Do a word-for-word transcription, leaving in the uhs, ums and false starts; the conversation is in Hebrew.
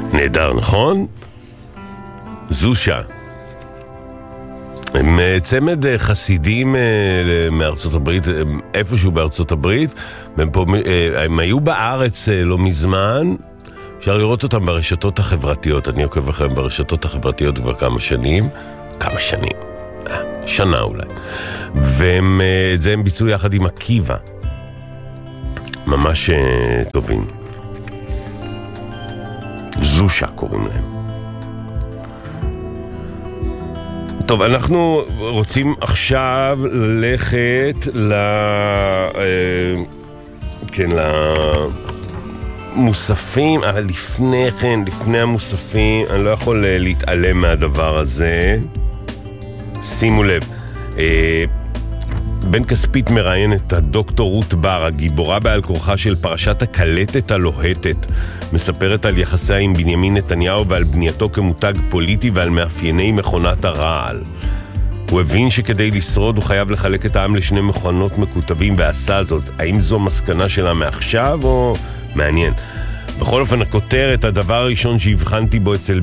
נהדר, נכון? זושה. הם צמד חסידים מארצות הברית, איפשהו בארצות הברית, הם, פה, הם היו בארץ לא מזמן, אפשר לראות אותם ברשתות החברתיות, אני עוקב לכם ברשתות החברתיות כבר כמה שנים, כמה שנים, שנה אולי, והם, את זה הם ביצעו יחד עם עקיבא, ממש טובים. זושה קוראים להם. טוב, אנחנו רוצים עכשיו ללכת ל... כן, למוספים, אבל לפני כן, לפני המוספים, אני לא יכול להתעלם מהדבר הזה. שימו לב, בן כספית מראיין את הדוקטור רות בר, הגיבורה בעל כורחה של פרשת הקלטת הלוהטת, מספרת על יחסיה עם בנימין נתניהו ועל בנייתו כמותג פוליטי ועל מאפייני מכונת הרעל. הוא הבין שכדי לשרוד הוא חייב לחלק את העם לשני מכונות מקוטבים ועשה זאת. האם זו מסקנה שלה מעכשיו או מעניין? בכל אופן, הכותרת, הדבר הראשון שהבחנתי בו אצל